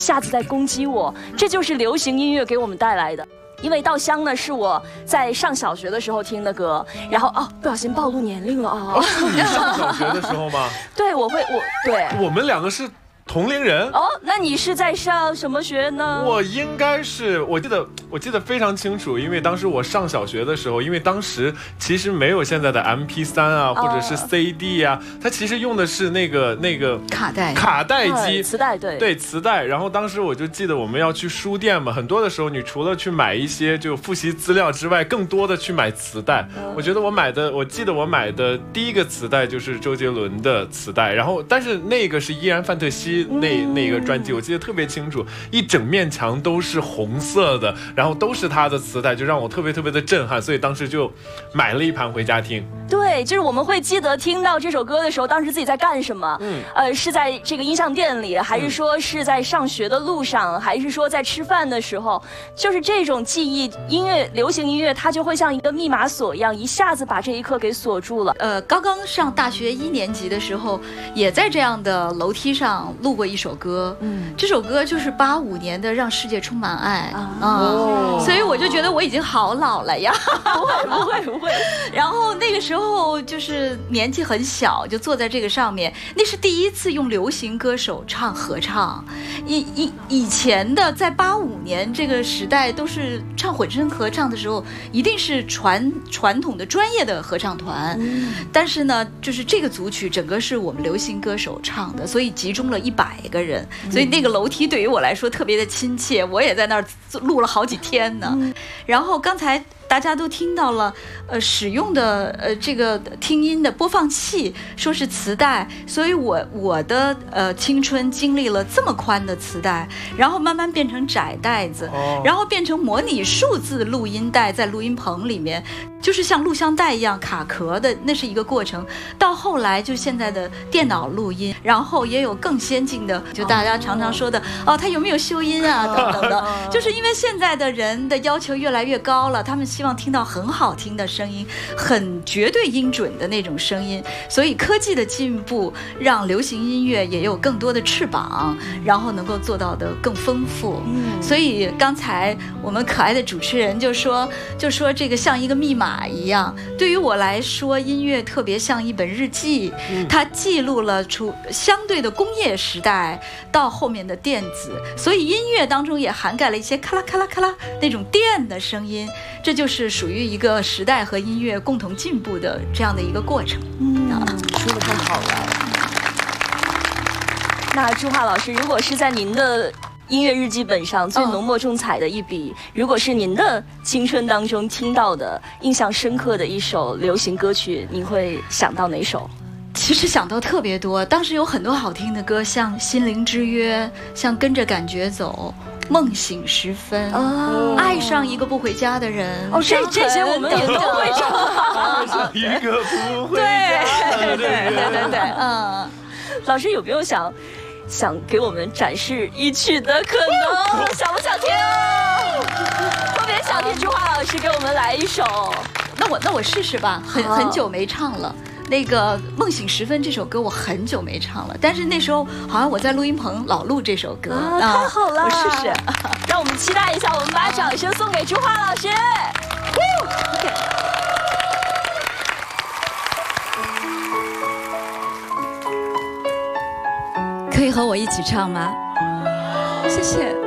下次在攻击我，这就是流行音乐给我们带来的。因为《稻香》呢是我在上小学的时候听的歌，然后不小心暴露年龄了啊！ 是你上小学的时候吗？ 对，对， 我们两个是同龄人哦。那你是在上什么学呢？ 我应该是，我记得非常清楚，因为当时我上小学的时候，因为当时其实没有现在的 MP3啊，或者是 CD 啊，它其实用的是那个卡带机， 磁带， 对磁带。然后当时我就记得我们要去书店嘛，很多的时候你除了去买一些就复习资料之外，更多的去买磁带。我记得我买的第一个磁带就是周杰伦的磁带，然后但是那个是依然范特西那个专辑，我记得特别清楚，一整面墙都是红色的，然后都是他的磁带，就让我特别的震撼，所以当时就买了一盘回家听。 对，就是我们会记得听到这首歌的时候，当时自己在干什么？是在这个音像店里，还是说是在上学的路上，还是说在吃饭的时候？就是这种记忆，流行音乐，它就会像一个密码锁一样，一下子把这一刻给锁住了。 刚刚上大学1年级的时候，也在这样的楼梯上录过一首歌。这首歌就是85年的《让世界充满爱》所以我就觉得我已经好老了呀。 不会。 然后那个时候就是年纪很小，就坐在这个上面，那是第一次用流行歌手唱合唱。以前的在85年这个时代都是唱混声合唱的时候，一定是传统的专业的合唱团。但是呢，就是这个组曲整个是我们流行歌手唱的，所以集中了100个人，所以那个楼梯对于我来说特别的亲切，我也在那儿录了好几天呢。然后刚才大家都听到了，使用的这个听音的播放器说是磁带，所以我的青春经历了这么宽的磁带，然后慢慢变成窄带子，然后变成模拟数字录音带，在录音棚里面，就是像录像带一样卡壳的，那是一个过程。到后来就现在的电脑录音，然后也有更先进的，就大家常常说的它有没有修音啊等等的，就是因为现在的人的要求越来越高了，他们希望听到很好听的声音，很绝对音准的那种声音，所以科技的进步让流行音乐也有更多的翅膀，然后能够做到的更丰富。所以刚才我们可爱的主持人就说这个像一个密码一样，对于我来说，音乐特别像一本日记，它记录了相对的工业时代到后面的电子，所以音乐当中也涵盖了一些咔啦咔啦咔啦那种电的声音，这就是属于一个时代和音乐共同进步的这样的一个过程。 说得太好了。那朱桦老师，如果是在您的音乐日记本上最浓墨重彩的一笔，如果是您的青春当中听到的印象深刻的一首流行歌曲，您会想到哪首？ 其实想到特别多，当时有很多好听的歌，像《心灵之约》，像《跟着感觉走》，梦醒时分，爱上一个不回家的人。 这些我们也都会唱。 爱上一个不回家的人。 对。老师有没有想给我们展示一曲的可能？想不想听？特别想听朱桦老师给我们来一首。 那我试试吧，很久没唱了。那个《梦醒时分》这首歌我很久没唱了，但是那时候好像我在录音棚老录这首歌。 太好了， 我试试。 让我们期待一下，我们把掌声送给朱桦老师。 可以和我一起唱吗？谢谢。